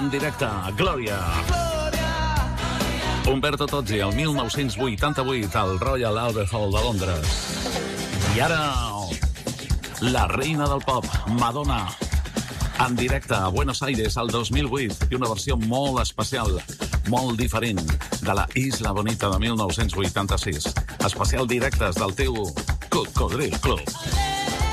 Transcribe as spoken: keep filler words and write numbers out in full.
En directe, Glòria. Umberto Tozzi, el mil nou-cents vuitanta-vuit, al Royal Albert Hall de Londres. I ara, la reina del pop, Madonna, en directe a Buenos Aires el dos mil vuit, i una versió molt especial, molt diferent, de la Isla Bonita de mil nou-cents vuitanta-sis. Especial directes del teu Cocodril Club.